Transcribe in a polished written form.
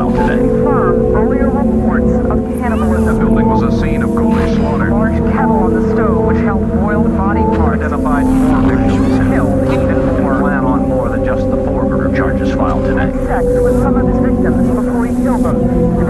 filed today. Confirm earlier reports of cannibalism. The building was a scene of ghoulish slaughter. Large kettle on the stove which held boiled body parts. Identified 4 victims and Killed even more. plan on more than just the 4 murder charges filed today. Sex with some of his victims before he killed them.